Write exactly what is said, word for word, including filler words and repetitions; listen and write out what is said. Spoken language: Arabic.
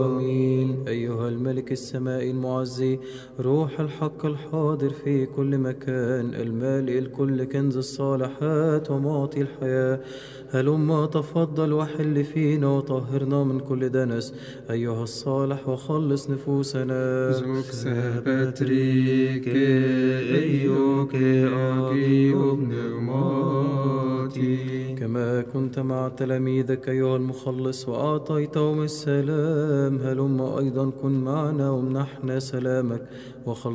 آمين. أيها الملك السماء المعزي، روح الحق الحاضر في كل مكان، المالئ الكل كنز الصالحات ومعطي الحياة، هلما تفضل وحل فينا وطهرنا من كل دنس أيها الصالح وخلص نفوسنا. Zuk se petrike eioke agio pneumati. كما كنت مع تلاميذك أيها المخلص وأعطيتهم السلام، هلما أيضا كن معنا وامنحنا سلامك وخلصنا